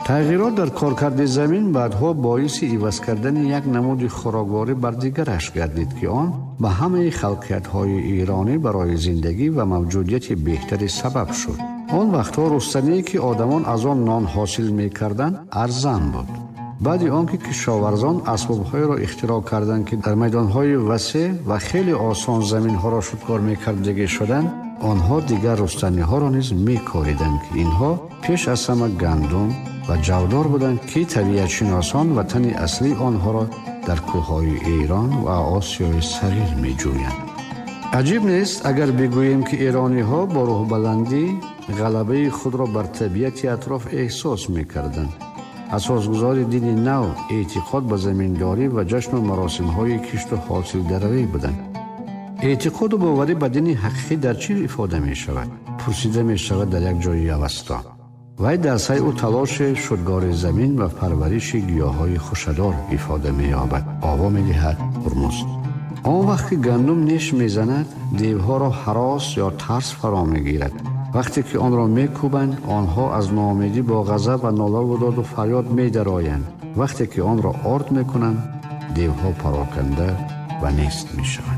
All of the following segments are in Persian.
تغییرات در کارکرد زمین بعدها باعث عوض کردن یک نمود خوراکواری بر دیگرش گردید که آن به همه خلقیت‌های ایرانی برای زندگی و موجودیت بهتری سبب شد. آن وقتها رستنی که آدمان از آن نان حاصل می‌کردند ارزان بود. بعد آنکه کشاورزان اسباب‌های را اختراع کردند که در میدان‌های وسیع و خیلی آسان زمین‌ها را شکار می‌کردگی شدند، آنها دیگر رستنی‌ها را نیز می‌کاریدند که اینها پیش از همه گندم و جودار بودند که طبیعت شناسان وطن اصلی آنها را در کوههای ایران و آسیای صغیر می‌جویند. عجیب نیست اگر بگوییم که ایرانی‌ها با روح بلندی غلبه خود را بر طبیعت اطراف احساس می‌کردند. اساسگزار دین نو اعتقاد به زمینداری و جشن و مراسم‌های کشت و حاصل دروی بودند. اعتقاد و باوری به دین حقیقی در چی افاده می‌شود؟ پرسیده می‌شود در یک جای اوستا. وی در سعی و تلاش شدگار زمین و پرورش گیاهای خوشدار افاده می‌یابد. آوا می‌دهد هرمز. آن وقت که گندم نیش می‌زند، دیوها را هراس یا ترس فرا می‌گیرد. وقتی که آن را می‌کوبند، آنها از ناامیدی با غضب و ناله و داد و فریاد می‌درآیند. وقتی که آن را آرد می‌کنند، دیوها پراکنده و نیست می‌شوند.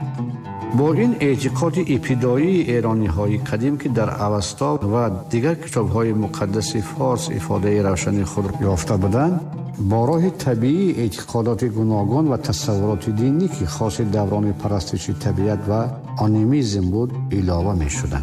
با این اعتقاد ابتدایی ایرانی‌های قدیم که در اوستا و دیگر کتاب‌های مقدس فارس افاده روشن خود یافته بودند، با راه طبیعی اعتقادات گوناگون و تصورات دینی که خاص دوران پرستش طبیعت و آنیمیزم بود علاوه می‌شدند.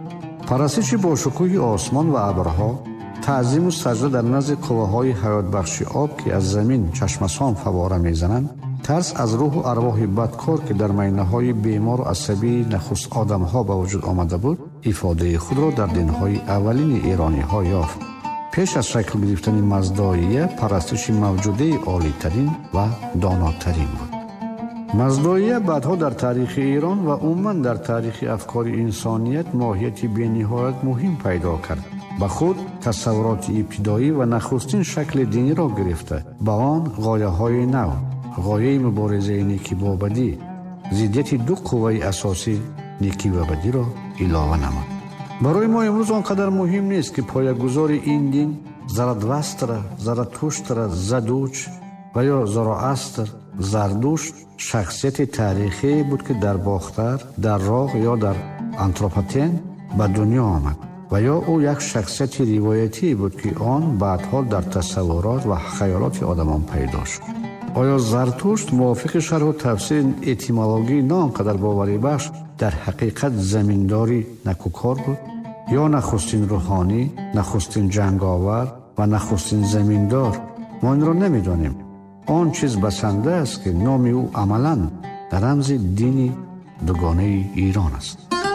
پرستش با شکوه آسمان و ابرها، تعظیم و سجده در نزد قوه‌های حیات بخش آب که از زمین چشمسان فواره می‌زنند، ترس از روح و ارواح بدکار که در مینه‌های بیمار و عصبی نخست آدم‌ها به وجود آمده بود، افاده خود را در دین‌های اولین ایرانی‌ها یافت. پیش از شکل گرفتن مزداییه، پرستش موجوده عالی‌ترین و داناترین بود. مزداییه بعدها در تاریخ ایران و عموماً در تاریخ افکار انسانیت ماهیتی بی‌نهایت مهم پیدا کرد. به خود تصورات ابتدایی و نخستین شکل دینی را گرفته، به آن غایه‌های نو، غایه مبارزه نیکی با بدی، ضدیت دو قوه اساسی نیکی و بدی را علاوه نمود. برای ما امروز آنقدر مهم نیست که پایه‌گذار این دین زرادوستر، زراتشتر، زدوچ و یا زراعستر، زردوشت شخصیت تاریخی بود که در باختر، در راغ یا در انتروپاتین به دنیا آمد و یا او یک شخصیت روایتی بود که آن بعدها در تصورات و خیالات آدمان پیدا شد. آیا زرتشت موافق شرح و تفسیر اتیمولوژی نه آنقدر باوری بخش در حقیقت زمینداری نکوکار بود؟ یا نخستین روحانی، نخستین جنگاور و نخستین زمیندار؟ ما این را نمیدانیم. آن چیز بسنده است که نام او عملاً در رمز دینی دوگانه ایران است.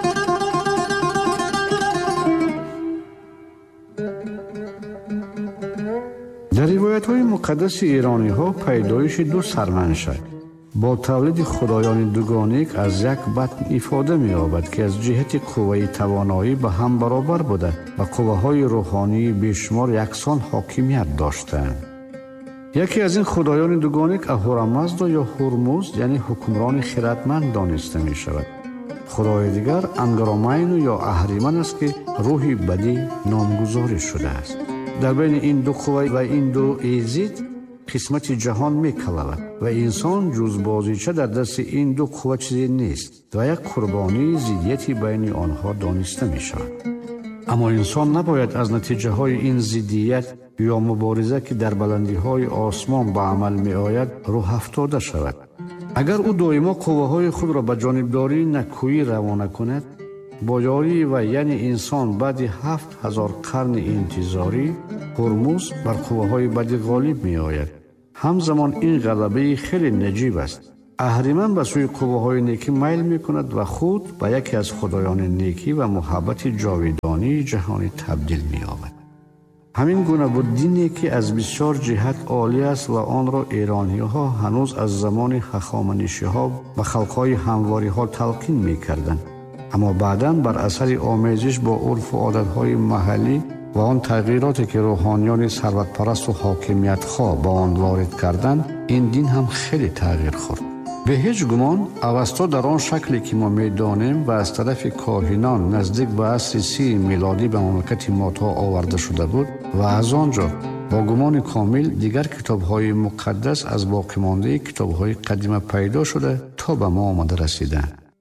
در روایت‌های مقدس ایرانی‌ها پیدایش دو سرمنشأ با تولید خدایان دوگانیک از یک بطن افاده می‌یابد که از جهت قوه توانایی به هم برابر بوده و قوه‌های روحانی بیشمار یکسان حاکمیت داشتند. یکی از این خدایان دوگانیک اهورامزدا یا هرمز یعنی حکمران خردمند دانسته می‌شود. خدای دیگر انگرامین یا اهریمن است که روحی بدی نامگذاری شده است. در بین این دو قوه و این دو ایزید قسمت جهان می‌کلود و انسان جز بازیچه در دست این دو قوه چیزی نیست و یک قربانی ضدیتی بین آنها دانسته می‌شود. اما انسان نباید از نتیجه های این ضدیت یا مبارزه که در بلندی های آسمان به عمل می آید روح افتاده شود. اگر او دائما قوه های خود را به جانبداری نکویی روانه کند، با یاری و یعنی انسان بعد 7000 قرن انتظاری هرمز بر قوه های بدی غالب می آید. همزمان این غلبه خیلی نجیب است. اهریمن به سوی قوه های نیکی میل می کند و خود به یکی از خدایان نیکی و محبت جاویدانی جهانی تبدیل می یابد. همین گونه بود دینی که از بسیار جهت عالی است و آن را ایرانی ها هنوز از زمان هخامنشی ها و خلق های همواری ها تلقین می کردند. اما بعداً بر اثر آمیزش با عرف و عادت های محلی و آن تغییراتی که روحانیان ثروت پرست و حاکمیت خواه با آن وارد کردند، این دین هم خیلی تغییر خورد. به هیچ گمان اوستا در آن شکلی که ما میدانیم و از طرف کاهنان نزدیک به عصر 30 میلادی به مملکت ما تا آورده شده بود و از آنجا با گمان کامل دیگر کتاب‌های مقدس از باقی مانده کتاب‌های قدیمه پیدا شده تا به ما آمده رسیده.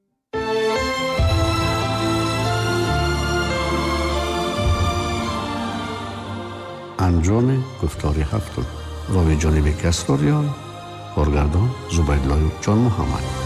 انجام گفتاری هفتم. راوی جانب کسراریان، کارگردان زبیدالله جان محمد.